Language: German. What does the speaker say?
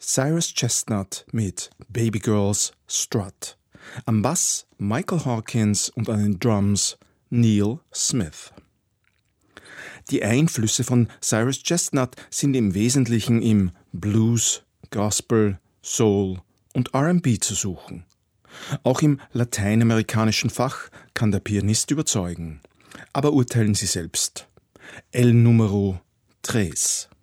Cyrus Chestnut mit Baby Girls Strut. Am Bass Michael Hawkins und an den Drums Neil Smith. Die Einflüsse von Cyrus Chestnut sind im Wesentlichen im Blues, Gospel, Soul und R&B zu suchen. Auch im lateinamerikanischen Fach kann der Pianist überzeugen. Aber urteilen Sie selbst. El Número 3.